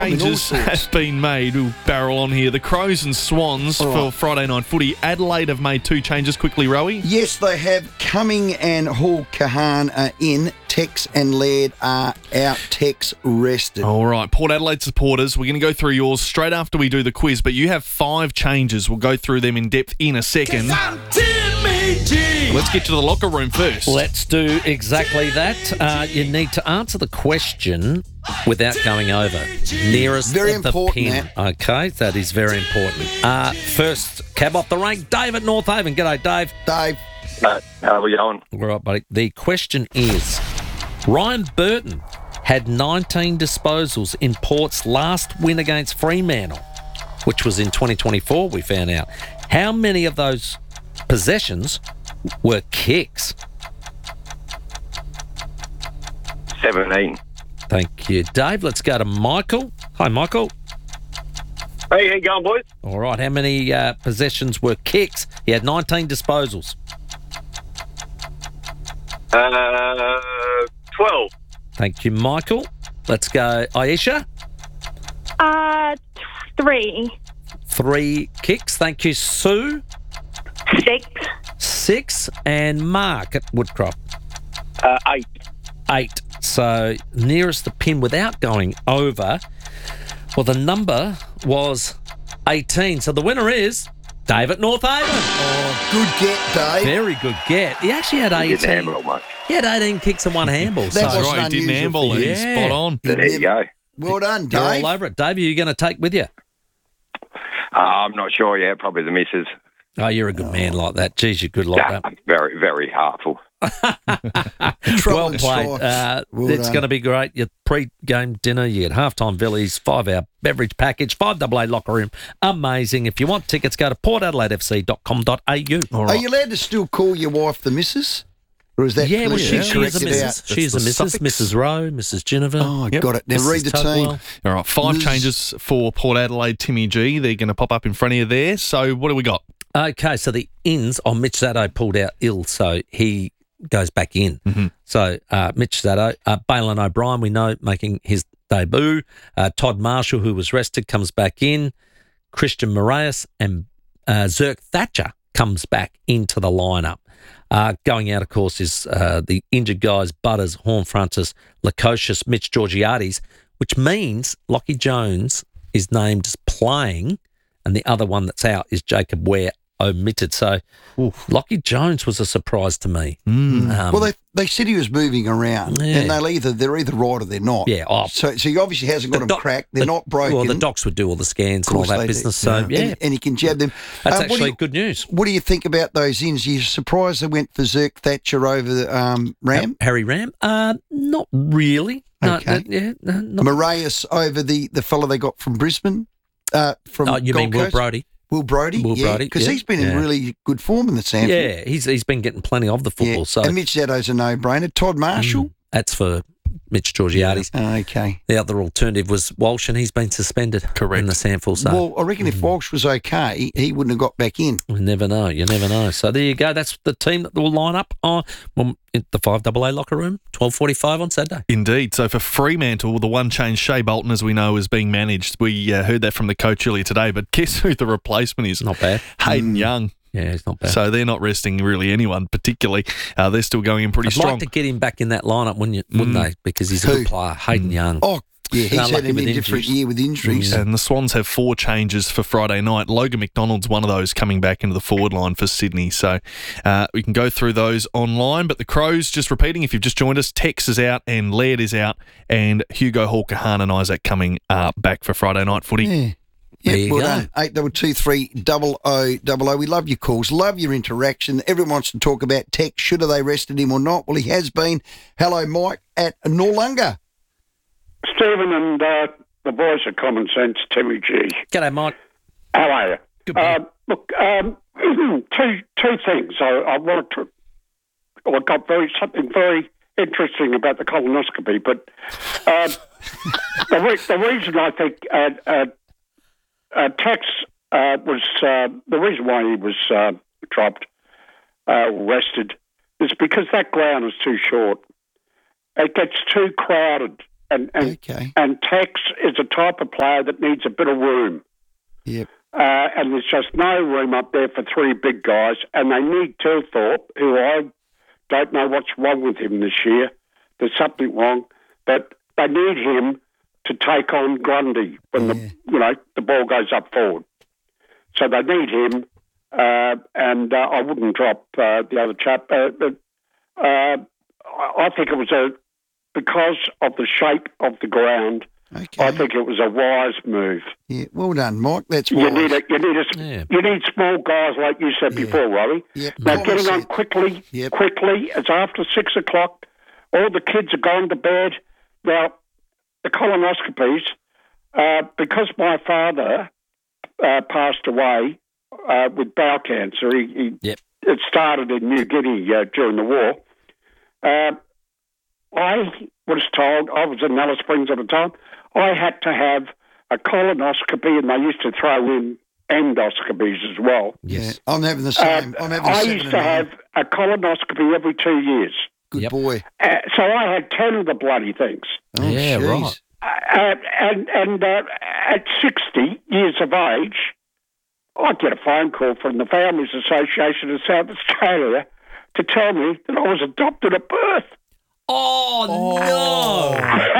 Changes have been made. We'll barrel on here. The Crows and Swans for Friday night footy. Adelaide have made 2 changes quickly, Rowie. Yes, they have. Cumming and Hall Kahan are in. Tex and Laird are out. Tex rested. All right, Port Adelaide supporters, we're going to go through yours straight after we do the quiz, but you have 5 changes. We'll go through them in depth in a second. Let's get to the locker room first. Let's do exactly that. You need to answer the question without going over. Nearest Very the important, pin. Matt. Okay, that is very important. First, cab off the rank, Dave at North Haven. G'day, Dave. Dave. How are we going? All right, buddy. The question is, Ryan Burton had 19 disposals in Port's last win against Fremantle, which was in 2024, we found out. How many of those possessions were kicks? 17. Thank you, Dave. Let's go to Michael. Hi, Michael. Hey, how you going, boys? All right, how many possessions were kicks? He had 19 disposals. 12. Thank you, Michael. Let's go, Aisha. 3. 3 kicks. Thank you, Sue. 6. 6. And Mark at Woodcroft. 8. 8. So nearest the pin without going over. Well, the number was 18. So the winner is Dave at North Haven. Oh, good get, Dave. Very good get. He actually had 18. Didn't handle it much. He had 18 kicks and 1 handball. That So That's wasn't right, he didn't unusual handball for it. you. He's Yeah. spot on. There you go. Well done, you're Dave. all over it. Dave, are you going to take with you? I'm not sure yet. Probably the missus. Oh, you're a good man like that. Geez, you're good like Yeah, that. very, very heartful. Trouble Well and played. strife. Well It's done. going to be great. Your pre-game dinner, you get halftime villies, 5-hour beverage package, 5AA locker room. Amazing. If you want tickets, go to portadelaidefc.com.au. All Are right. you allowed to still call your wife the missus? Or is that Yeah, well, she corrected is a Mrs. out? She is a That's the Mrs. suffix. Mrs. Rowe, Mrs. Ginnivan. Oh, Yep. got it. Now Mrs. read the team. Tugwell. All right, 5 Liz. changes for Port Adelaide, Timmy G. They're going to pop up in front of you there. So what do we got? Okay, so the ins, Mitch Zaddo pulled out ill, so he goes back in. Mm-hmm. So Mitch Zaddo, Balin O'Brien, we know, making his debut. Todd Marshall, who was rested, comes back in. Christian Moraes and Zirk Thatcher comes back into the lineup. Going out, of course, is the injured guys, Butters, Horn-Frontis, Lukosius, Mitch Georgiades, which means Lockie Jones is named as playing, and the other one that's out is Jacob Ware, omitted. So Lockie Jones was a surprise to me. Well, they said he was moving around, Yeah. and they're either right or they're not. Yeah, So he obviously hasn't got them cracked. They're not broken. Well, the docs would do all the scans Of and all course that they business. do. So, yeah, And he can jab them. that's What do actually you- good news. What do you think about those ins? Are you surprised they went for Zirk Thatcher over the Ram? Harry Ram? Not really. No, Okay. not. Moraes over the fella they got from Brisbane? From Oh, you Gold mean Will Coast? Brody? Will Brody? Will Brodie, Because yeah. he's been in Yeah. really good form in the Sanford. Yeah, he's been getting plenty of the football. So And Mitch Zaddo's a no-brainer. Todd Marshall? that's for Mitch Georgiades. Okay. The other alternative was Walsh, and he's been suspended Correct. in the Sandful. So Well, I reckon if Walsh was okay, he wouldn't have got back in. you never know. You never know. So there you go. That's the team that will line up in the 5AA locker room, 12:45 on Saturday. Indeed. So for Fremantle, the one change, Shea Bolton, as we know, is being managed. We heard that from the coach earlier today, but guess who the replacement is? Not bad. Hayden Young. Yeah, it's not bad. So they're not resting really anyone particularly. They're still going in pretty I'd strong. like to get him back in that lineup, wouldn't they? Because he's a good player, Hayden Young. Oh, yeah, he's No, had lucky an with indifferent injuries. year with injuries. And the Swans have 4 changes for Friday night. Logan McDonald's one of those coming back into the forward line for Sydney. So we can go through those online. But the Crows, just repeating, if you've just joined us, Tex is out and Laird is out and Hugo Hall, Kahan and Isaac coming back for Friday night footy. Yeah. There Yeah, you well go. done. 8223 We love your calls. Love your interaction. Everyone wants to talk about Tex. Should have they rested him or not? Well, he has been. Hello, Mike at Noarlunga. Stephen and the voice of common sense, Timmy G. G'day, Mike. How are you? Good man. Look, two things. I wanted to. I got something very interesting about the colonoscopy, but the reason I think Tex was the reason why he was dropped, rested, is because that ground is too short. It gets too crowded Okay. And Tex is a type of player that needs a bit of room. Yep. And there's just no room up there for three big guys. And they need Tilthorpe, who I don't know what's wrong with him this year. There's something wrong. But they need him to take on Grundy when the ball goes up forward. So they need him. And I wouldn't drop the other chap. I think it was because of the shape of the ground. Okay. I think it was a wise move. Yeah, well done, Mike. That's wise. You need small guys like you said before, Robbie. Yep. Now getting on quickly. It's after 6 o'clock. All the kids are gone to bed. Now the colonoscopies, because my father passed away with bowel cancer. It started in New Guinea during the war. I was told, I was in Alice Springs at the time, I had to have a colonoscopy, and they used to throw in endoscopies as well. Yes. I'm having the same. I used to have a colonoscopy every 2 years. Good boy. So I had 10 of the bloody things. Oh, Yeah, geez. right. And at 60 years of age, I'd get a phone call from the Families Association of South Australia to tell me that I was adopted at birth. Oh, no.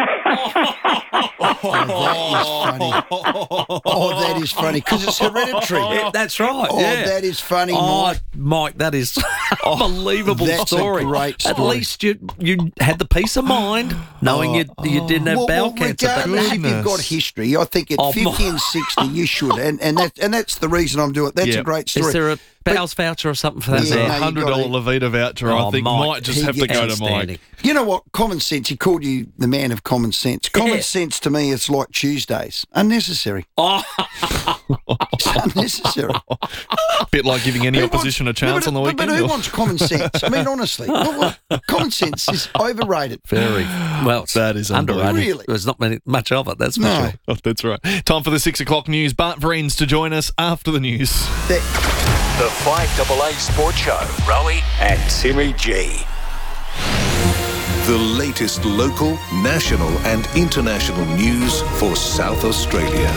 That is funny because it's hereditary. That's right. Oh, yeah. that is funny, Oh, Mike. Mike, that is unbelievable That's a story. great At story. least you had the peace of mind knowing you didn't have bowel cancer. But Regardless if you've got history, I think at 50 and 60 you should, and that's the reason I'm doing it. That's a great story. is there a bowels voucher or something for that? Yeah, Mike? no, $100 Levita voucher. I think Mike, might just have to go to Mike. outstanding. You know what? Common sense. He called you the man of common sense. Common sense to me, it's like Tuesdays. Unnecessary. Oh, It's unnecessary. Bit like giving any Who opposition wants- a chance on the But weekend. who wants common sense? I mean, honestly, common sense is overrated. very well. That is underrated. unbelievable. Really? There's not much of it. That's for No. sure. Oh, that's right. Time for the 6 o'clock news. Bart Vrens to join us after the news. The 5AA Sports Show. Rowie and Timmy G. The latest local, national and international news for South Australia.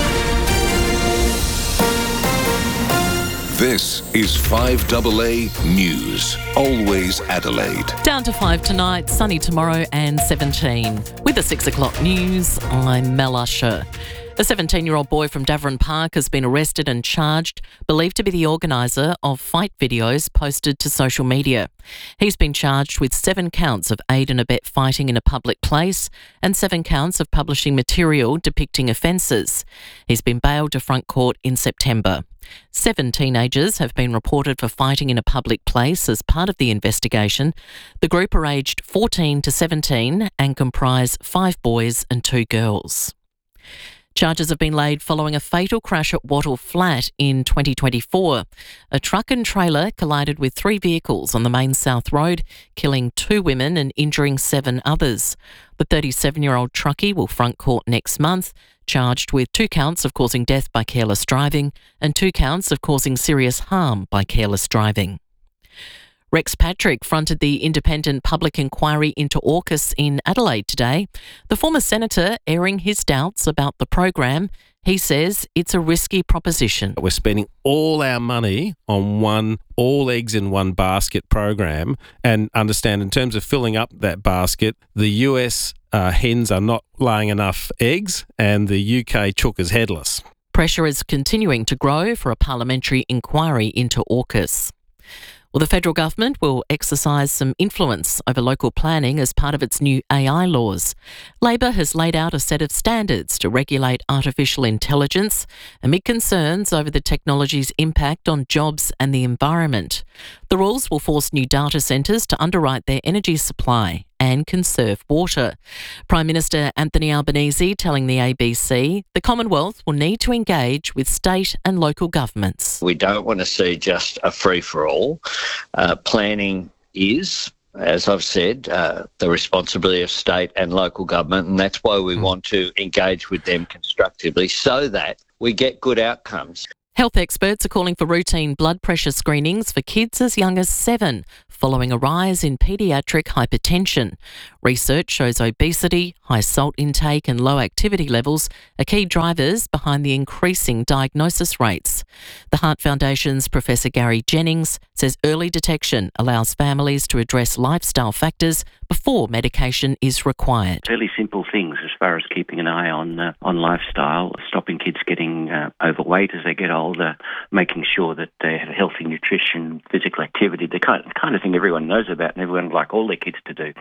This is 5AA News. Always Adelaide. Down to 5 tonight, sunny tomorrow and 17. With the 6 o'clock news, I'm Mel Usher. A 17-year-old boy from Davern Park has been arrested and charged, believed to be the organiser of fight videos posted to social media. He's been charged with 7 counts of aid and abet fighting in a public place and 7 counts of publishing material depicting offences. He's been bailed to front court in September. 7 teenagers have been reported for fighting in a public place as part of the investigation. The group are aged 14 to 17 and comprise 5 boys and 2 girls. Charges have been laid following a fatal crash at Wattle Flat in 2024. A truck and trailer collided with 3 vehicles on the main South Road, killing 2 women and injuring 7 others. The 37-year-old truckie will front court next month, charged with 2 counts of causing death by careless driving and 2 counts of causing serious harm by careless driving. Rex Patrick fronted the independent public inquiry into AUKUS in Adelaide today. The former senator airing his doubts about the program. He says it's a risky proposition. We're spending all our money on one all eggs in one basket program, and understand in terms of filling up that basket, the US hens are not laying enough eggs and the UK chook is headless. Pressure is continuing to grow for a parliamentary inquiry into AUKUS. Well, the federal government will exercise some influence over local planning as part of its new AI laws. Labor has laid out a set of standards to regulate artificial intelligence amid concerns over the technology's impact on jobs and the environment. The rules will force new data centres to underwrite their energy supply and conserve water. Prime Minister Anthony Albanese telling the ABC the Commonwealth will need to engage with state and local governments. We don't want to see just a free-for-all. Planning is, as I've said, the responsibility of state and local government, and that's why we want to engage with them constructively so that we get good outcomes. Health experts are calling for routine blood pressure screenings for kids as young as 7, following a rise in paediatric hypertension. Research shows obesity, high salt intake and low activity levels are key drivers behind the increasing diagnosis rates. The Heart Foundation's Professor Gary Jennings says early detection allows families to address lifestyle factors before medication is required. Fairly simple things as far as keeping an eye on lifestyle, stopping kids getting overweight as they get older, making sure that they have healthy nutrition, physical activity, the kind of thing everyone knows about and everyone would like all their kids to do.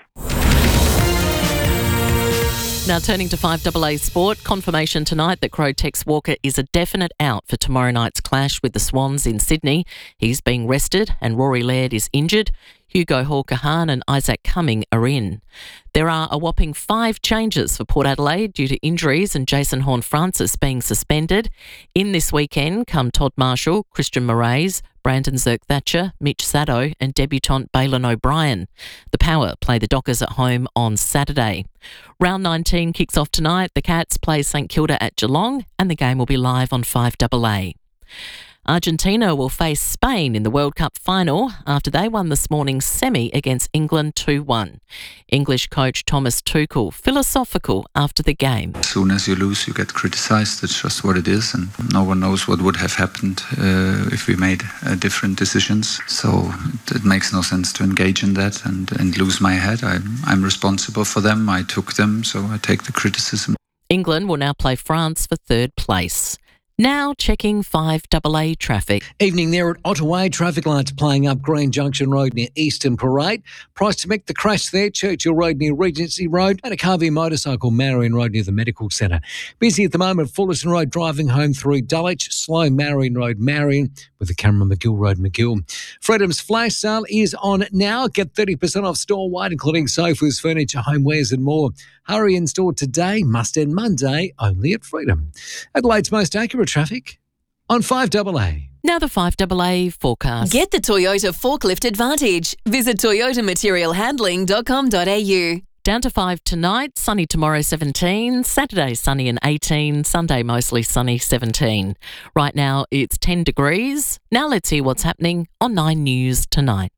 Now turning to 5AA Sport, confirmation tonight that Crow Tex Walker is a definite out for tomorrow night's clash with the Swans in Sydney. He's being rested and Rory Laird is injured. Hugo Hall-Kahan and Isaac Cumming are in. There are a whopping 5 changes for Port Adelaide due to injuries and Jason Horne-Francis being suspended. In this weekend come Todd Marshall, Christian Moraes, Brandon Zerk-Thatcher, Mitch Sado and debutant Bailyn O'Brien. The Power play the Dockers at home on Saturday. Round 19 kicks off tonight. The Cats play St Kilda at Geelong and the game will be live on 5AA. Argentina will face Spain in the World Cup final after they won this morning's semi against England 2-1. English coach Thomas Tuchel philosophical after the game. As soon as you lose, you get criticised. It's just what it is, and no one knows what would have happened if we made different decisions. So it makes no sense to engage in that and lose my head. I'm responsible for them. I took them, so I take the criticism. England will now play France for third place. Now checking 5AA traffic. Evening there at Ottawa. Traffic lights playing up Green Junction Road near Eastern Parade. Price to make the crash there, Churchill Road near Regency Road, and a car v motorcycle Marion Road near the Medical Centre. Busy at the moment, Fullerton Road driving home through Dulwich, slow Marion Road Marion with the camera McGill Road McGill. Freedom's flash sale is on now. Get 30% off store-wide, including sofas, furniture, homewares and more. Hurry in store today, must end Monday, only at Freedom. Adelaide's most accurate traffic on 5AA. Now the 5AA forecast. Get the Toyota Forklift Advantage. Visit toyotamaterialhandling.com.au. Down to 5 tonight, sunny tomorrow 17, Saturday sunny and 18, Sunday mostly sunny 17. Right now it's 10 degrees. Now let's hear what's happening on 9 News tonight.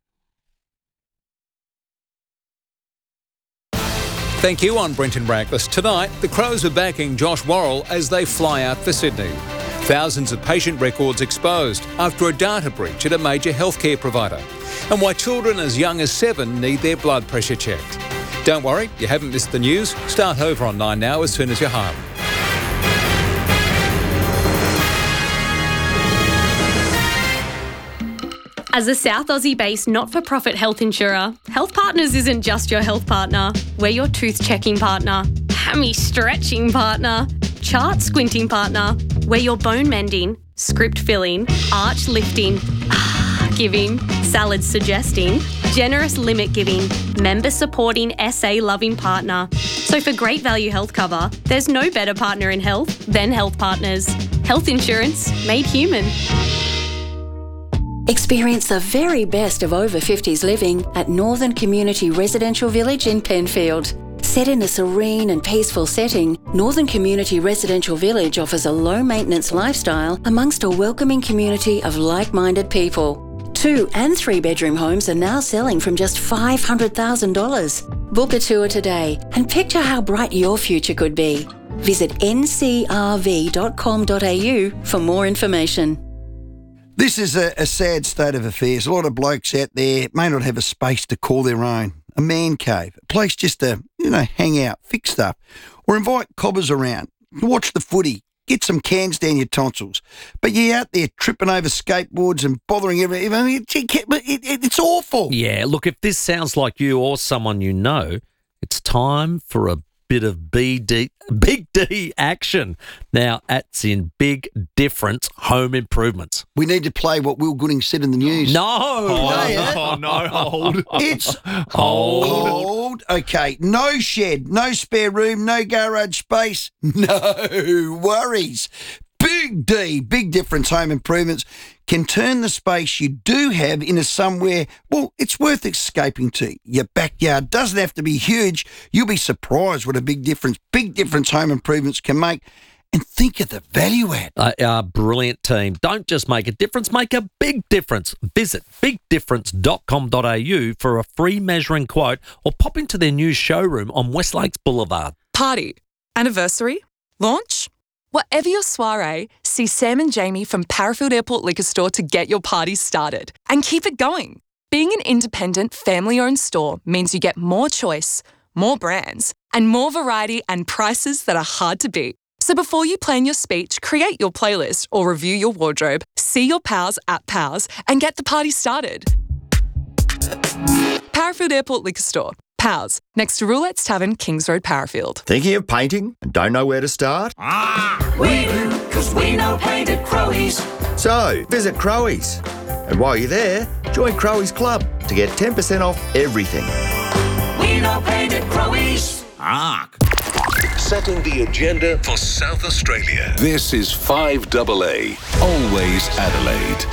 Thank you. I'm Brenton Raglis. Tonight, the Crows are backing Josh Worrell as they fly out for Sydney. Thousands of patient records exposed after a data breach at a major healthcare provider. And why children as young as 7 need their blood pressure checked. Don't worry, you haven't missed the news. Start over on 9 Now as soon as you're home. As a South Aussie-based not-for-profit health insurer, Health Partners isn't just your health partner. We're your tooth-checking partner, hammy-stretching partner, chart-squinting partner. We're your bone-mending, script-filling, arch-lifting, giving, salad-suggesting, generous limit-giving, member-supporting, SA-loving partner. So for great value health cover, there's no better partner in health than Health Partners. Health insurance made human. Experience the very best of over 50s living at Northern Community Residential Village in Penfield. Set in a serene and peaceful setting, Northern Community Residential Village offers a low-maintenance lifestyle amongst a welcoming community of like-minded people. 2- and 3-bedroom homes are now selling from just $500,000. Book a tour today and picture how bright your future could be. Visit ncrv.com.au for more information. This is a sad state of affairs. A lot of blokes out there may not have a space to call their own, a man cave, a place just to, hang out, fix stuff, or invite cobbers around, watch the footy, get some cans down your tonsils. But you're out there tripping over skateboards and bothering everyone. It's awful. Yeah, look, if this sounds like you or someone you know, it's time for a bit of Big D action. Now, that's in Big Difference Home Improvements. We need to play what Will Gooding said in the news. No. Hold. It's hold. Okay, no shed, no spare room, no garage space, no worries. Big D, Big Difference Home Improvements can turn the space you do have into somewhere, well, it's worth escaping to. Your backyard doesn't have to be huge. You'll be surprised what a Big Difference Home Improvements can make. And think of the value add. They are a brilliant team. Don't just make a difference, make a big difference. Visit bigdifference.com.au for a free measuring quote or pop into their new showroom on West Lakes Boulevard. Party, anniversary, launch. Whatever your soiree, see Sam and Jamie from Parafield Airport Liquor Store to get your party started and keep it going. Being an independent, family-owned store means you get more choice, more brands, and more variety and prices that are hard to beat. So before you plan your speech, create your playlist or review your wardrobe, see your pals at Pals and get the party started. Parafield Airport Liquor Store. Pals, next to Roulette's Tavern, Kings Road, Parafield. Thinking of painting and don't know where to start? We do, because we know paint at Crowies. So, visit Crowies. And while you're there, join Crowies Club to get 10% off everything. We know paint at Crowies. Setting the agenda for South Australia. This is 5AA, always Adelaide.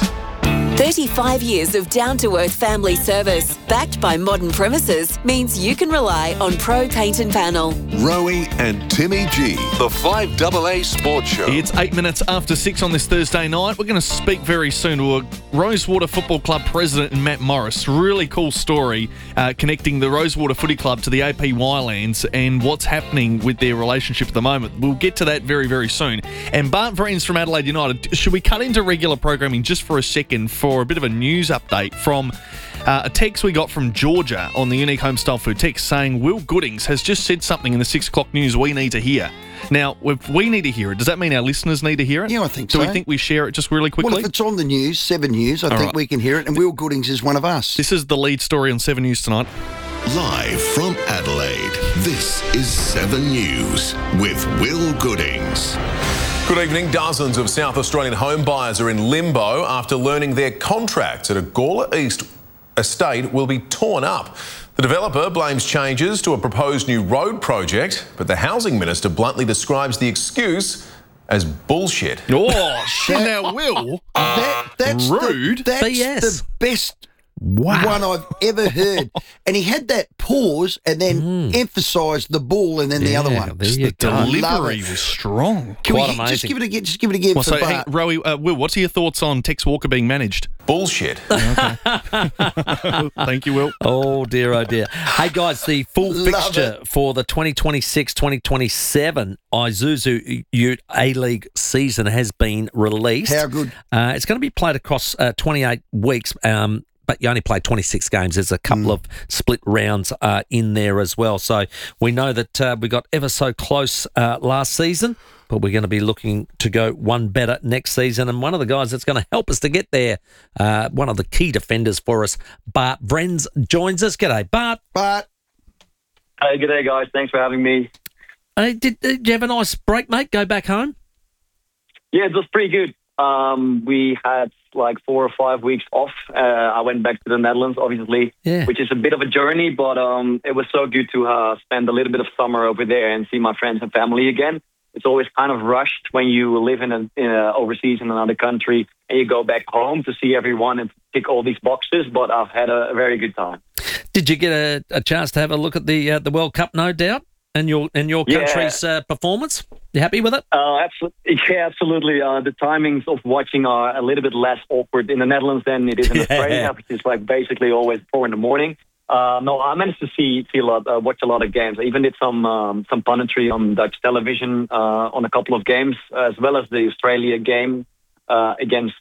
35 years of down-to-earth family service, backed by modern premises, means you can rely on Pro Paint and Panel. Rowie and Timmy G, the 5AA Sports Show. It's 8 minutes after 6 on this Thursday night. We're going to speak very soon to a Rosewater Football Club president, Matt Morris. Really cool story connecting the Rosewater Footy Club to the AP Wildlands and what's happening with their relationship at the moment. We'll get to that very, very soon. And Bart Vriens from Adelaide United, should we cut into regular programming just for a second for a bit of a news update from a text we got from Georgia on the Unique Homestyle Food text saying Will Goodings has just said something in the 6 o'clock news we need to hear. Now, if we need to hear it, does that mean our listeners need to hear it? Yeah, I think so. so. Do we think we share it just really quickly? Well, if it's on the news, 7 News, I think we can hear it, and Will Goodings is one of us. This is the lead story on 7 News tonight. Live from Adelaide, this is 7 News with Will Goodings. Good evening. Dozens of South Australian home buyers are in limbo after learning their contracts at a Gawler East estate will be torn up. The developer blames changes to a proposed new road project, but the housing minister bluntly describes the excuse as bullshit. Oh, shit. Now, Will, that's rude. That's the best one I've ever heard. And he had that pause and then emphasised the bull and then the other one. The delivery was strong. Can Quite we amazing. just give it again Well, for so, hey, Bart? Rowie, Will, what's your thoughts on Tex Walker being managed? Bullshit. Thank you, Will. Oh, dear, oh, dear. Hey, guys, the full fixture for the 2026-2027 Isuzu Ute A-League season has been released. How good? It's going to be played across 28 weeks, but you only play 26 games. There's a couple of split rounds in there as well. So we know that we got ever so close last season, but we're going to be looking to go one better next season. And one of the guys that's going to help us to get there, one of the key defenders for us, Bart Vriens, joins us. G'day, Bart. Bart. Hey, g'day, guys. Thanks for having me. Did you have a nice break, mate? Go back home? Yeah, it was pretty good. We had like 4 or 5 weeks off. I went back to the Netherlands, obviously, which is a bit of a journey, but it was so good to spend a little bit of summer over there and see my friends and family again. It's always kind of rushed when you live in overseas in another country and you go back home to see everyone and tick all these boxes, but I've had a very good time. Did you get a chance to have a look at the World Cup, no doubt, and your country's performance? You happy with it? Absolutely. Yeah, absolutely. The timings of watching are a little bit less awkward in the Netherlands than it is in Australia, which is like basically always 4 in the morning. No, I managed to watch a lot of games. I even did some punditry on Dutch television on a couple of games, as well as the Australia game against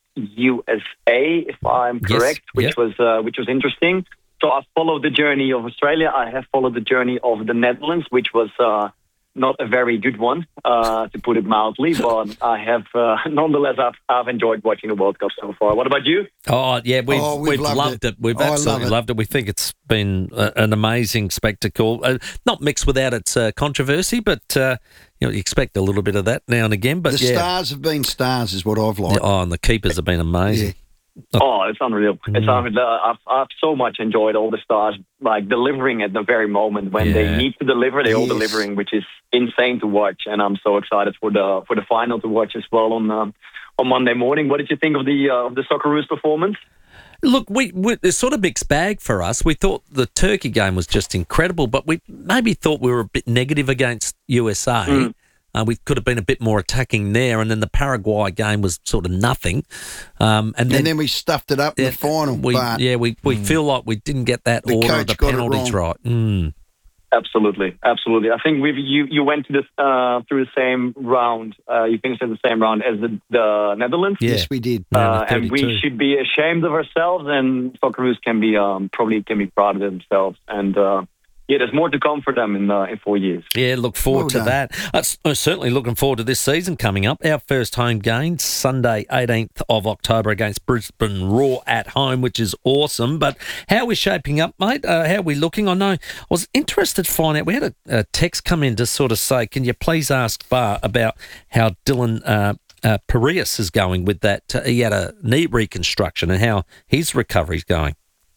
USA, if I'm correct, which was interesting. So I followed the journey of Australia. I have followed the journey of the Netherlands, which was not a very good one, to put it mildly. But I have, nonetheless, I've enjoyed watching the World Cup so far. What about you? Oh, yeah, we've loved it. We've absolutely loved it. We think it's been an amazing spectacle. Not mixed without its controversy, but you expect a little bit of that now and again. But the stars have been stars, is what I've liked. Oh, and the keepers have been amazing. Yeah. Oh, it's unreal. It's unreal. I've so much enjoyed all the stars like delivering at the very moment when they need to deliver. They're all delivering, which is insane to watch. And I'm so excited for the final to watch as well on Monday morning. What did you think of the Socceroos performance? Look, it's sort of mixed bag for us. We thought the Turkey game was just incredible, but we maybe thought we were a bit negative against USA. We could have been a bit more attacking there, and then the Paraguay game was sort of nothing. And then we stuffed it up in the final. We feel like we didn't get that The order of coach the got it penalties wrong. right. Absolutely. I think you went to this through the same round. You finished in the same round as the Netherlands. Yes, we did. And we should be ashamed of ourselves, and Socceroos can be probably proud of themselves. And there's more to come for them in 4 years. Yeah, look forward to that. I'm certainly looking forward to this season coming up. Our first home game, Sunday, 18th of October against Brisbane Roar at home, which is awesome. But how are we shaping up, mate? How are we looking? I know I was interested to find out. We had a text come in to sort of say, can you please ask Bar about how Dylan Parias is going with that? He had a knee reconstruction and how his recovery's going.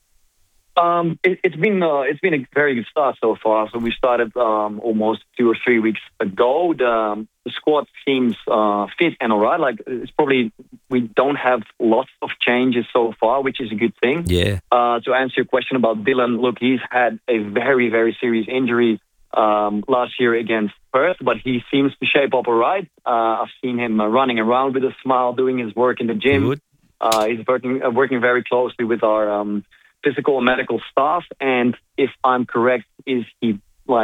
It's been a very good start so far. So we started almost 2 or 3 weeks ago. The squad seems fit and all right. Like it's probably we don't have lots of changes so far, which is a good thing. Yeah. To answer your question about Dylan, look, he's had a very, very serious injury last year against Perth, but he seems to shape up all right. I've seen him running around with a smile, doing his work in the gym. Good. He's working very closely with our physical and medical staff, and if I'm correct, is he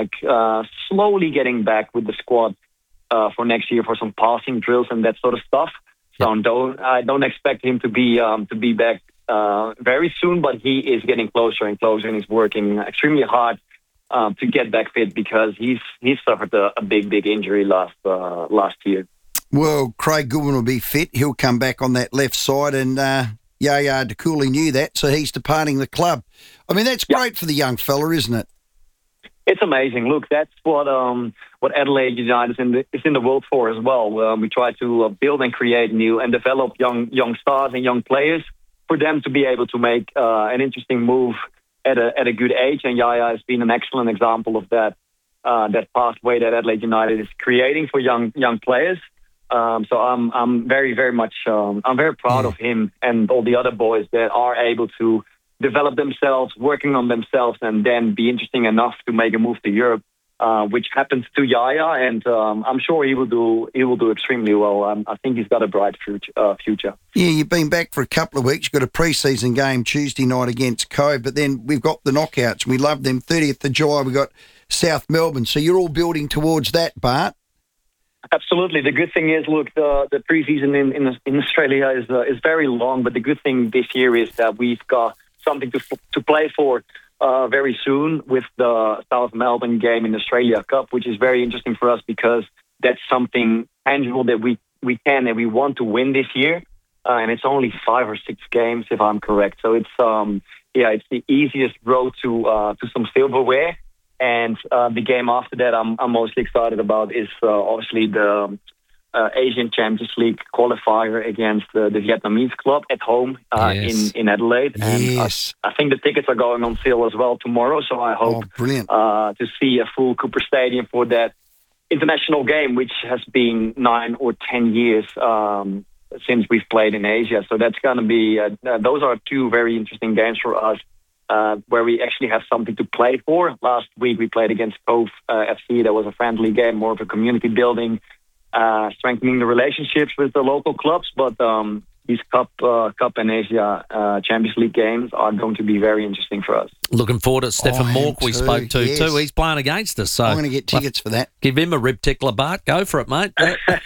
slowly getting back with the squad for next year for some passing drills and that sort of stuff. So I don't expect him to be back very soon, but he is getting closer and closer, and he's working extremely hard to get back fit because he's suffered a big injury last year. Well, Craig Goodwin will be fit. He'll come back on that left side, and Yaya DeCooley knew that, so he's departing the club. I mean, that's great for the young fella, isn't it? It's amazing. Look, that's what Adelaide United is in the world for as well. We try to build and create new and develop young stars and young players for them to be able to make an interesting move at a good age. And Yaya has been an excellent example of that pathway that Adelaide United is creating for young players. So I'm very, very much I'm very proud of him and all the other boys that are able to develop themselves, working on themselves, and then be interesting enough to make a move to Europe, which happens to Yaya, and I'm sure he will do extremely well. I think he's got a bright future. Yeah, you've been back for a couple of weeks. You've got a pre-season game Tuesday night against Cove, but then we've got the knockouts. We love them. 30th of July, we've got South Melbourne. So you're all building towards that, Bart. Absolutely. The good thing is, look, the pre-season in Australia is very long, but the good thing this year is that we've got something to play for very soon with the South Melbourne game in the Australia Cup, which is very interesting for us because that's something tangible that we can and we want to win this year. And it's only 5 or 6 games, if I'm correct. So it's it's the easiest road to some silverware. And the game after that I'm mostly excited about is obviously the Asian Champions League qualifier against the Vietnamese club at home in Adelaide. Yes. And I think the tickets are going on sale as well tomorrow, so I hope to see a full Cooper Stadium for that international game, which has been 9 or 10 years since we've played in Asia. So that's going to be, those are 2 very interesting games for us. Where we actually have something to play for. Last week we played against Cove FC. That was a friendly game, more of a community building, strengthening the relationships with the local clubs. But these Cup and Asia Champions League games are going to be very interesting for us. Looking forward to Stefan Mork we spoke to too. He's playing against us. So I'm going to get tickets for that. Give him a rib tickler, Bart. Go for it, mate.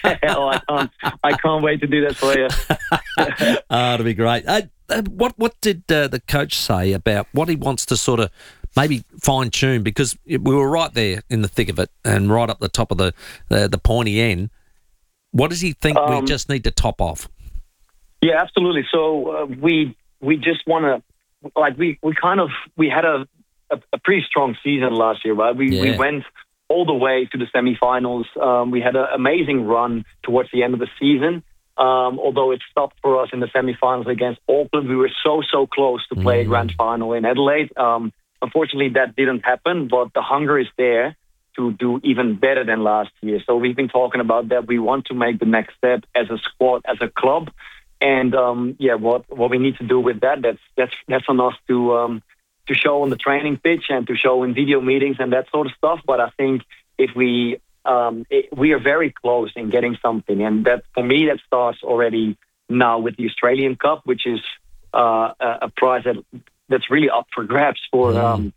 I can't wait to do that for you. It'll be great. What did the coach say about what he wants to sort of maybe fine-tune? Because we were right there in the thick of it and right up the top of the pointy end. What does he think we just need to top off? Yeah, absolutely. So we just want to, we had a pretty strong season last year, right? We went all the way to the semifinals. We had an amazing run towards the end of the season. Although it stopped for us in the semifinals against Auckland, we were so close to play a grand final in Adelaide. Unfortunately, that didn't happen, but the hunger is there to do even better than last year. So we've been talking about that. We want to make the next step as a squad, as a club, and what we need to do with that's on us to show on the training pitch and to show in video meetings and that sort of stuff. But I think if we we are very close in getting something. And that, for me, that starts already now with the Australian Cup, which is a prize that's really up for grabs for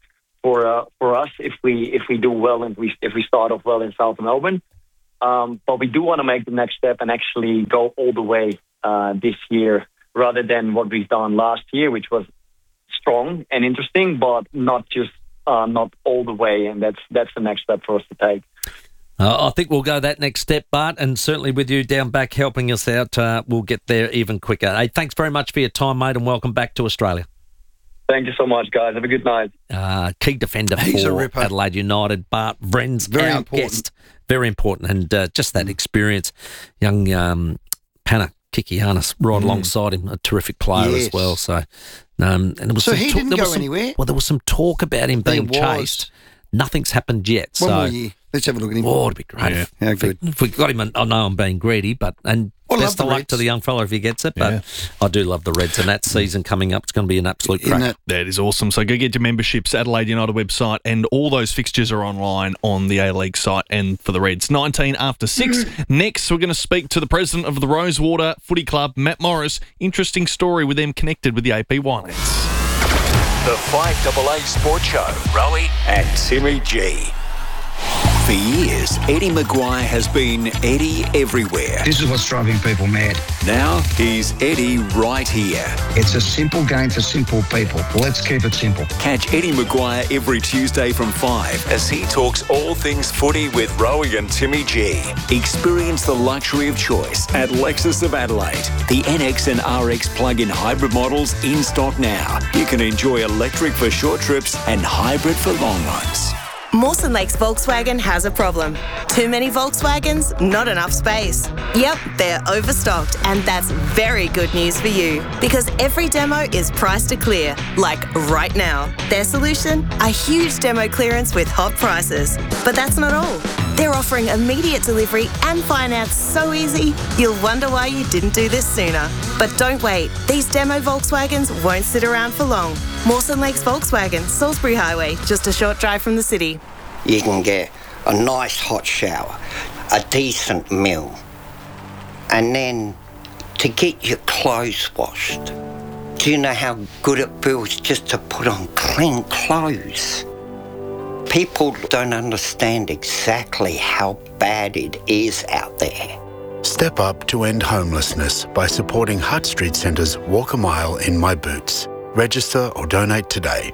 us if we do well and if we start off well in South Melbourne. But we do want to make the next step and actually go all the way this year, rather than what we've done last year, which was strong and interesting, but not all the way. And that's the next step for us to take. I think we'll go that next step, Bart, and certainly with you down back helping us out, we'll get there even quicker. Hey, thanks very much for your time, mate, and welcome back to Australia. Thank you so much, guys. Have a good night. Key defender for Adelaide United, Bart Vrenz, our guest. Very important, and just that experience. Young Pana Kikianis right alongside him, a terrific player as well. So, and it was so he didn't go anywhere? Well, there was some talk about him being chased. Nothing's happened yet. One more year. Let's have a look at him. Oh, it'd be great. Yeah. How good. If we got him, I know I'm being greedy, best of luck to the young fella if he gets it. But I do love the Reds, and that season coming up, it's going to be an absolute crack. That is awesome. So go get your memberships, Adelaide United website, and all those fixtures are online on the A-League site and for the Reds. 19 after 6. Next, we're going to speak to the president of the Rosewater Footy Club, Matt Morris. Interesting story with them connected with the AP Winelands. The 5AA Sports Show, Rowie and Timmy G. For years, Eddie Maguire has been Eddie everywhere. This is what's driving people mad. Now he's Eddie right here. It's a simple game for simple people. Let's keep it simple. Catch Eddie Maguire every Tuesday from 5 as he talks all things footy with Rowie and Timmy G. Experience the luxury of choice at Lexus of Adelaide. The NX and RX plug-in hybrid models in stock now. You can enjoy electric for short trips and hybrid for long ones. Mawson Lakes Volkswagen has a problem. Too many Volkswagens, not enough space. Yep, they're overstocked, and that's very good news for you, because every demo is priced to clear, like right now. Their solution? A huge demo clearance with hot prices. But that's not all. They're offering immediate delivery and finance so easy, you'll wonder why you didn't do this sooner. But don't wait. These demo Volkswagens won't sit around for long. Mawson Lakes Volkswagen, Salisbury Highway, just a short drive from the city. You can get a nice hot shower, a decent meal, and then to get your clothes washed. Do you know how good it feels just to put on clean clothes? People don't understand exactly how bad it is out there. Step up to end homelessness by supporting Hutt Street Centre's Walk a Mile in My Boots. Register or donate today.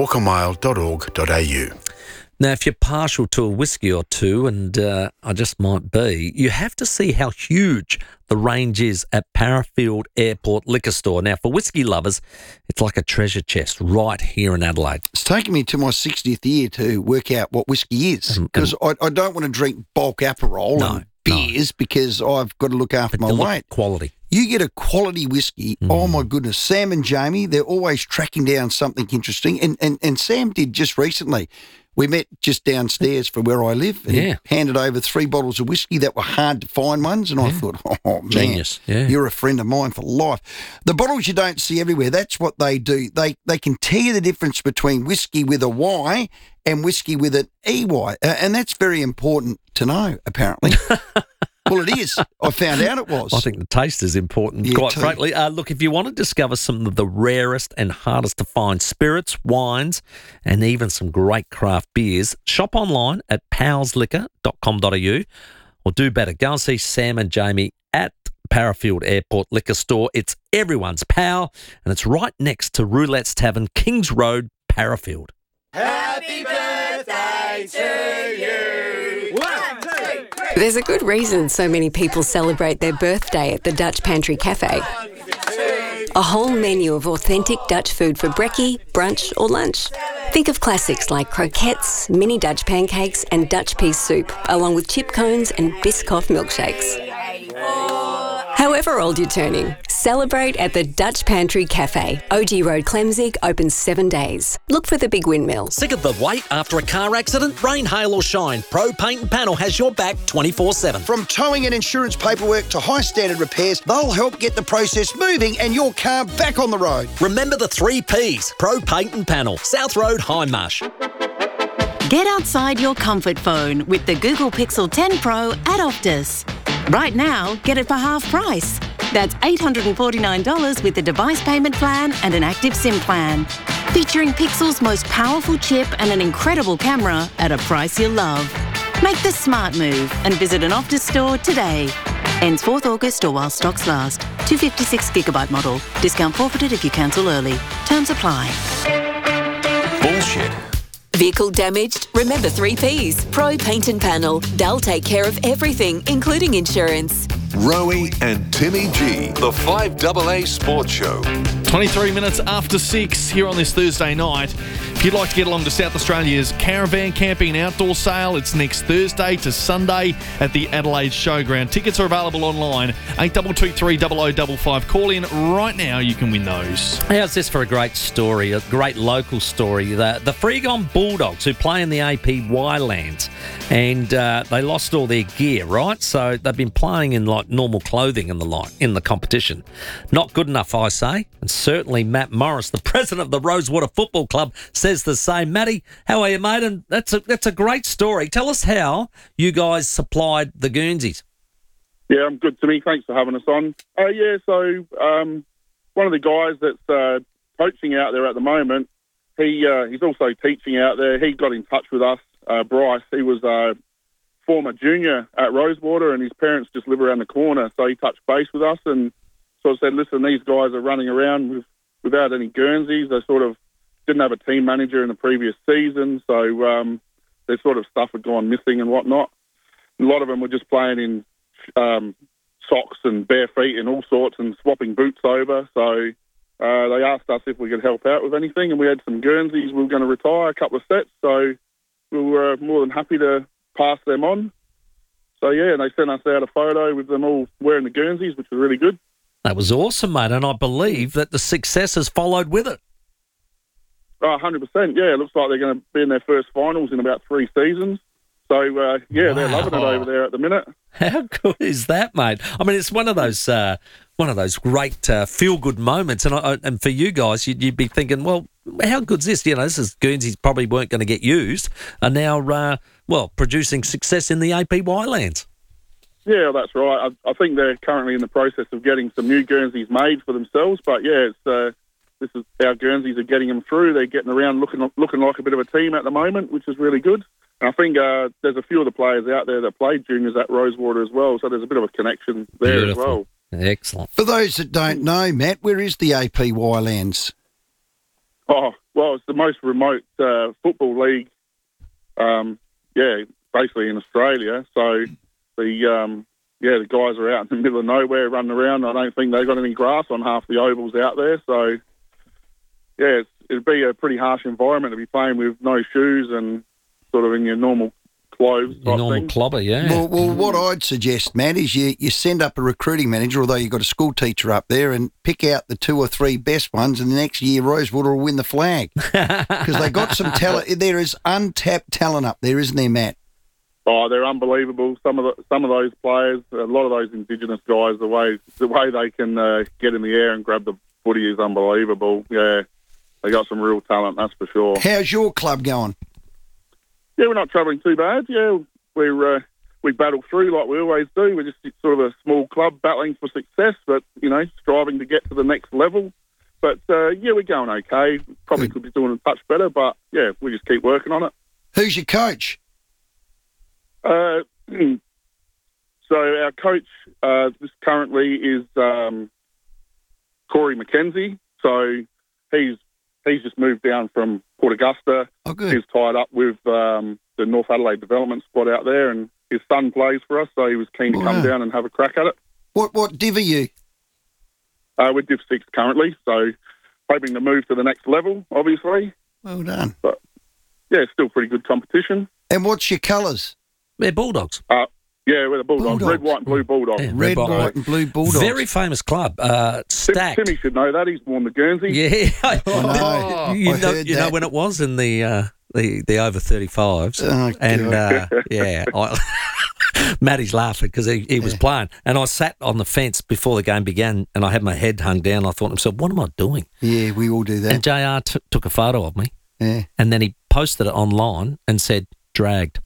walkamile.org.au. Now, if you're partial to a whiskey or two, and I just might be, you have to see how huge the range is at Parafield Airport Liquor Store. Now, for whiskey lovers, it's like a treasure chest right here in Adelaide. It's taken me to my 60th year to work out what whiskey is, because I don't want to drink bulk Aperol and beers because I've got to look after my weight. Quality. You get a quality whiskey, oh my goodness. Sam and Jamie, they're always tracking down something interesting. And Sam did just recently. We met just downstairs from where I live, and he handed over 3 bottles of whiskey that were hard to find ones, and I thought, oh, man, genius. You're a friend of mine for life. The bottles you don't see everywhere, that's what they do. They can tell you the difference between whiskey with a Y and whiskey with an EY, and that's very important to know, apparently. Well, it is. I found out it was. I think the taste is important, quite frankly. Look, if you want to discover some of the rarest and hardest to find spirits, wines, and even some great craft beers, shop online at powellsliquor.com.au, or do better, go and see Sam and Jamie at Parafield Airport Liquor Store. It's everyone's pal, and it's right next to Roulette's Tavern, Kings Road, Parafield. Happy birthday to you. 1, 2, 3. There's a good reason so many people celebrate their birthday at the Dutch Pantry Cafe. A whole menu of authentic Dutch food for brekkie, brunch or lunch. Think of classics like croquettes, mini Dutch pancakes and Dutch pea soup, along with chip cones and Biscoff milkshakes. However old you're turning, celebrate at the Dutch Pantry Cafe. OG Road, Clemzig, open 7 days. Look for the big windmill. Sick of the wait after a car accident? Rain, hail or shine, Pro Paint and Panel has your back 24/7. From towing and insurance paperwork to high standard repairs, they'll help get the process moving and your car back on the road. Remember the 3 Ps, Pro Paint and Panel, South Road, Hindmarsh. Get outside your comfort phone with the Google Pixel 10 Pro at Optus. Right now, get it for half price. That's $849 with the device payment plan and an active SIM plan. Featuring Pixel's most powerful chip and an incredible camera at a price you'll love. Make the smart move and visit an Optus store today. Ends 4th August or while stocks last. 256GB model. Discount forfeited if you cancel early. Terms apply. Bullshit. Vehicle damaged? Remember 3 Ps. Pro Paint and Panel. They'll take care of everything, including insurance. Rowie and Timmy G, the 5AA Sports Show. 23 minutes after 6 here on this Thursday night. If you'd like to get along to South Australia's Caravan Camping and Outdoor Sale, it's next Thursday to Sunday at the Adelaide Showground. Tickets are available online, 8223 0055. Call in right now, you can win those. How's this for a great story, a great local story? The Freegon Bulldogs, who play in the APY lands, and they lost all their gear, right? So they've been playing in like normal clothing and the like in the competition. Not good enough, I say. And certainly Matt Morris, the president of the Rosewater Football Club, says the same. Matty, how are you, mate? And that's a great story. Tell us how you guys supplied the Guernseys. Yeah, I'm good, Timmy. Thanks for having us on. So one of the guys that's coaching out there at the moment, he's also teaching out there. He got in touch with us, Bryce. He was a former junior at Rosewater, and his parents just live around the corner. So he touched base with us and sort of said, listen, these guys are running around without any Guernseys. They sort of didn't have a team manager in the previous season, so their sort of stuff had gone missing and whatnot. A lot of them were just playing in socks and bare feet and all sorts and swapping boots over. So they asked us if we could help out with anything, and we had some Guernseys. We were going to retire a couple of sets, so we were more than happy to pass them on. So, yeah, and they sent us out a photo with them all wearing the Guernseys, which was really good. That was awesome, mate, and I believe that the success has followed with it. 100%, yeah. It looks like they're going to be in their first finals in about 3 seasons. So, yeah, They're loving it over there at the minute. How good is that, mate? I mean, it's one of those great feel-good moments, and for you guys, you'd be thinking, well, how good's this? This is Guernseys probably weren't going to get used, are now, producing success in the APY lands. Yeah, that's right. I think they're currently in the process of getting some new Guernseys made for themselves, but yeah, this is how Guernseys are getting them through. They're getting around looking like a bit of a team at the moment, which is really good. And I think there's a few of the players out there that played juniors at Rosewater as well, so there's a bit of a connection there. Beautiful. As well. Excellent. For those that don't know, Matt, where is the APY lands? Oh, well, it's the most remote football league, basically in Australia. So the guys are out in the middle of nowhere running around. I don't think they've got any grass on half the ovals out there. So, yeah, it'd be a pretty harsh environment to be playing with no shoes and sort of in your normal clothes. Your normal clobber, yeah. Well, what I'd suggest, Matt, is you send up a recruiting manager, although you've got a school teacher up there, and pick out the 2 or 3 best ones, and the next year Rosewater will win the flag. Because they got some talent. There is untapped talent up there, isn't there, Matt? Oh, they're unbelievable. Some of those players, a lot of those Indigenous guys, the way they can get in the air and grab the footy is unbelievable. Yeah, they got some real talent, that's for sure. How's your club going? Yeah, we're not travelling too bad. Yeah, we battle through like we always do. We're just sort of a small club battling for success, but striving to get to the next level. But we're going okay. Probably could be doing a touch better, but yeah, we just keep working on it. Who's your coach? So our coach this currently is Corey McKenzie. So he's just moved down from Port Augusta. Oh, good. He's tied up with the North Adelaide development squad out there, and his son plays for us, so he was keen to come down and have a crack at it. What div are you? We're Div 6 currently, so hoping to move to the next level, obviously. Well done. But yeah, it's still pretty good competition. And what's your colours? They're Bulldogs. Yeah, we're the Bulldogs. Red, white and blue Bulldogs. Yeah, Red, white and blue Bulldogs. Very famous club. Stacked. Timmy should know that. He's worn the Guernsey. Yeah. I heard you know when it was in the over 35s. Oh, and Matty's laughing because he was playing. And I sat on the fence before the game began and I had my head hung down. I thought to myself, what am I doing? Yeah, we all do that. And JR took a photo of me. Yeah. And then he posted it online and said, dragged.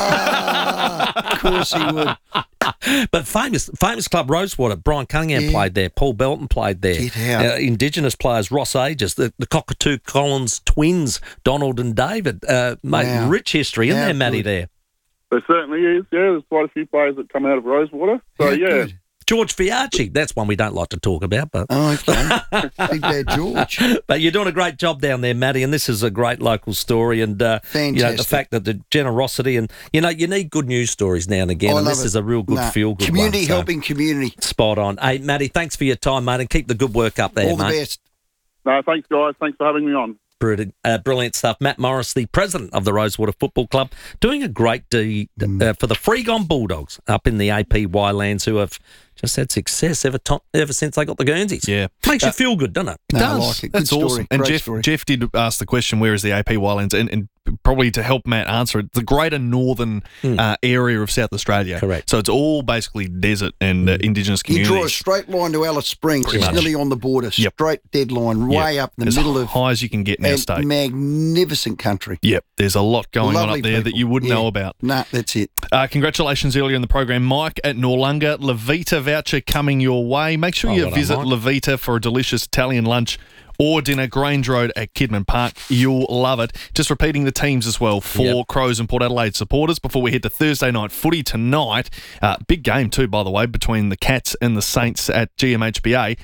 Of course he would. But famous club Rosewater, Brian Cunningham played there, Paul Belton played there. Get out. Indigenous players, Ross Aegis, the Cockatoo Collins twins, Donald and David. Mate, rich history in there, Matty, there. There certainly is, yeah. There's quite a few players that come out of Rosewater. So, yeah. Good. George Fiacci, that's one we don't like to talk about. But okay. Big bad George. But you're doing a great job down there, Matty, and this is a great local story. And the fact that the generosity and, you need good news stories now and again, and this is a real good feel-good community one. Helping community. Spot on. Hey, Matty, thanks for your time, mate, and keep the good work up there, All the mate. best. No, thanks, guys. Thanks for having me on. Brilliant stuff. Matt Morris, the president of the Rosewater Football Club, doing a great deed for the Freegon Bulldogs up in the APY lands, who have just had success ever since they got the Guernseys. Yeah. Makes you feel good, doesn't it? It does. I like it. That's Good awesome. story. And Great Jeff did ask the question, where is the APY lands? And probably to help Matt answer it, the greater northern area of South Australia. Correct. So it's all basically desert and Indigenous You communities. draw a straight line to Alice Springs. Pretty It's much. nearly on the border. Yep. Straight dead line, way up in the as middle of high as you can get in our and state. Magnificent country. Yep, there's a lot going on Lovely up there that people. you wouldn't Yeah. know about. Nah, that's it. Congratulations earlier in the program, Mike at Noarlunga. Levita voucher coming your way. Make sure you well done, visit Mike. Levita for a delicious Italian lunch or dinner, Grange Road at Kidman Park. You'll love it. Just repeating the teams as well for Crows and Port Adelaide supporters before we head to Thursday night footy tonight. Big game too, by the way, between the Cats and the Saints at GMHBA.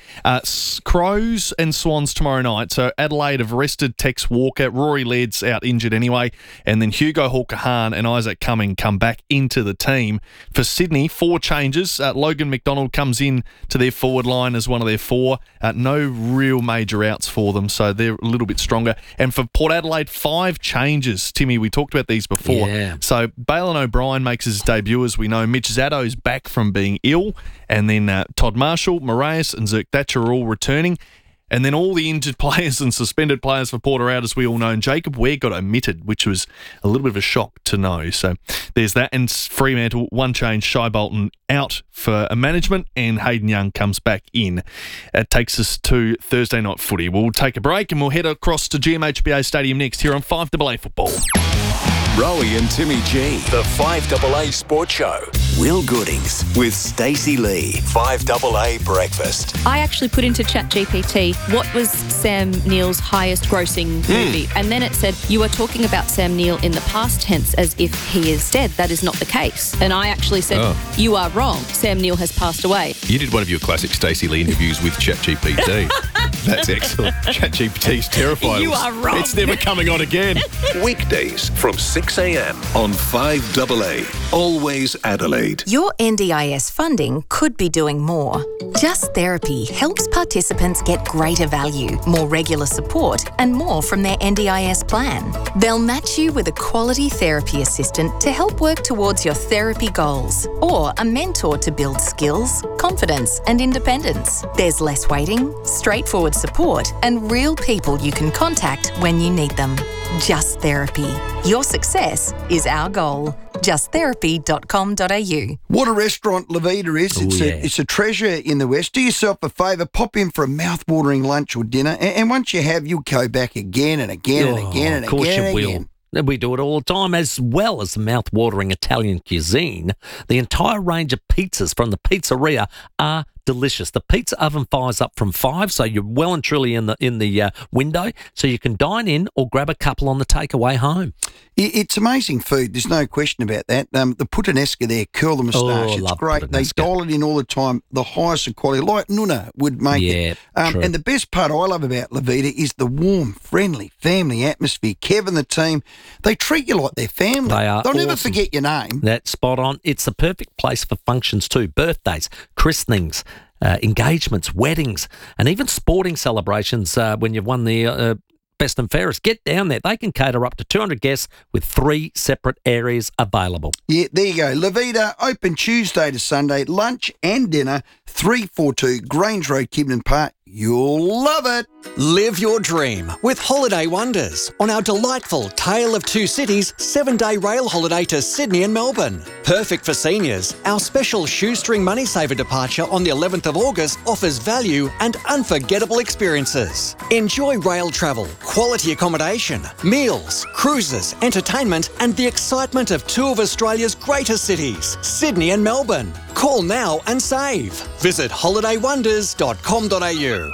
Crows and Swans tomorrow night. So Adelaide have rested Tex Walker. Rory Laird's out injured anyway. And then Hugo Hawker-Hahn and Isaac Cumming come back into the team. For Sydney, 4 changes. Logan McDonald comes in to their forward line as one of their 4. No real major outs for them, so they're a little bit stronger. And for Port Adelaide, 5 changes. Timmy, we talked about these before. Yeah. So Balin O'Brien makes his debut, as we know. Mitch Zaddo's back from being ill. And then Todd Marshall, Moraes and Zerk Thatcher are all returning. And then all the injured players and suspended players for Port are out, as we all know. And Jacob Ware got omitted, which was a little bit of a shock to know. So there's that. And Fremantle, 1 change, Shai Bolton out for a management, and Hayden Young comes back in. That takes us to Thursday night footy. We'll take a break and we'll head across to GMHBA Stadium next here on 5AA Football. Rowie and Timmy G. The 5AA Sports Show. Will Goodings with Stacey Lee. 5AA Breakfast. I actually put into ChatGPT, what was Sam Neill's highest grossing movie? And then it said, you are talking about Sam Neill in the past tense as if he is dead. That is not the case. And I actually said, you are wrong. Sam Neill has passed away. You did one of your classic Stacey Lee interviews with ChatGPT. That's excellent. ChatGPT's terrifying. You are wrong. It's never coming on again. Weekdays from 6 a.m. on 5AA. Always Adelaide. Your NDIS funding could be doing more. Just Therapy helps participants get greater value, more regular support, and more from their NDIS plan. They'll match you with a quality therapy assistant to help work towards your therapy goals, or a mentor to build skills, confidence, and independence. There's less waiting, straightforward support, and real people you can contact when you need them. Just Therapy. Your success is our goal. justtherapy.com.au. What a restaurant Levita is. It's a treasure in the West. Do yourself a favour, pop in for a mouth-watering lunch or dinner, and once you have, you'll go back again and again and again and of course again you and will. again. We do it all the time, as well as the mouth-watering Italian cuisine. The entire range of pizzas from the pizzeria are delicious. The pizza oven fires up from 5, so you're well and truly in the window, so you can dine in or grab a couple on the takeaway home. It's amazing food. There's no question about that. The puttanesca there, curl the moustache. It's great. They dial it in all the time. The highest of quality, like Nuna would make it. True. And the best part I love about Levita is the warm, friendly, family atmosphere. Kev and the team, they treat you like their family. They'll never forget your name. That's spot on. It's the perfect place for functions too. Birthdays, christenings, engagements, weddings, and even sporting celebrations when you've won the best and fairest. Get down there. They can cater up to 200 guests with 3 separate areas available. Yeah, there you go. Levita, open Tuesday to Sunday, lunch and dinner, 342 Grange Road, Kidman Park. You'll love it. Live your dream with Holiday Wonders on our delightful Tale of Two Cities 7-day rail holiday to Sydney and Melbourne. Perfect for seniors, our special shoestring money saver departure on the 11th of August offers value and unforgettable experiences. Enjoy rail travel, quality accommodation, meals, cruises, entertainment and the excitement of two of Australia's greatest cities, Sydney and Melbourne. Call now and save. Visit holidaywonders.com.au.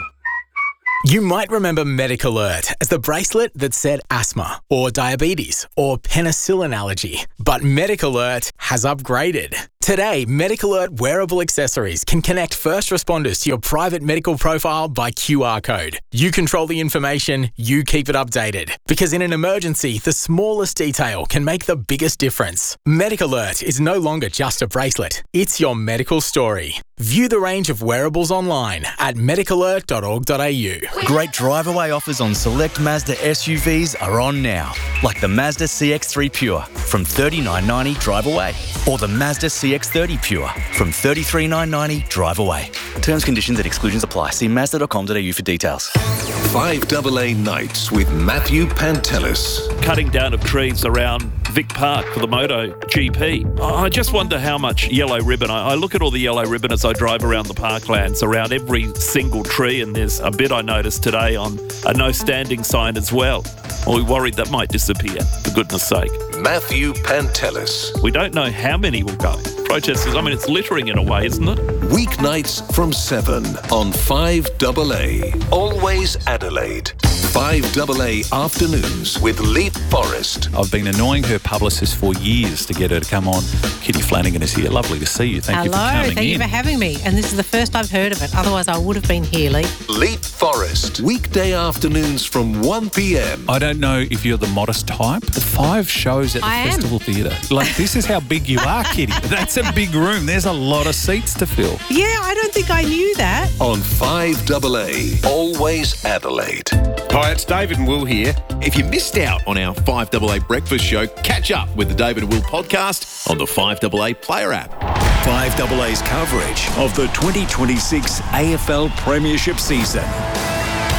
You might remember MedicAlert as the bracelet that said asthma or diabetes or penicillin allergy, but MedicAlert has upgraded. Today, MedicAlert wearable accessories can connect first responders to your private medical profile by QR code. You control the information, you keep it updated. Because in an emergency, the smallest detail can make the biggest difference. MedicAlert is no longer just a bracelet, it's your medical story. View the range of wearables online at medicalert.org.au. Great drive-away offers on select Mazda SUVs are on now, like the Mazda CX-3 Pure from $39.90 drive away, or the Mazda CX-30 Pure from $33,990 drive away. Terms, conditions and exclusions apply. See Mazda.com.au for details. 5AA Nights with Matthew Pantelis. Cutting down of trees around Vic Park for the MotoGP. I just wonder how much yellow ribbon. I look at all the yellow ribbon as I drive around the parklands, around every single tree, and there's a bit I noticed today on a no standing sign as well. We're worried that might disappear, for goodness sake. Matthew Pantelis. We don't know how many will go. Protesters, I mean, it's littering in a way, isn't it? Weeknights from 7 on 5AA. Always Adelaide. 5AA Afternoons with Leap Forest. I've been annoying her publicist for years to get her to come on. Kitty Flanagan is here. Lovely to see you. Thank you for coming Hello, thank you for having me. And this is the first I've heard of it. Otherwise, I would have been here, Lee. Leap Forest. Weekday afternoons from 1 p.m. I don't know if you're the modest type. 5 shows at the Festival Theatre. Like, this is how big you are, Kitty. That's a big room. There's a lot of seats to fill. Yeah, I don't think I knew that. On 5AA. Always Adelaide. Hi, it's David and Will here. If you missed out on our 5AA Breakfast Show, catch up with the David and Will podcast on the 5AA Player app. 5AA's coverage of the 2026 AFL Premiership season.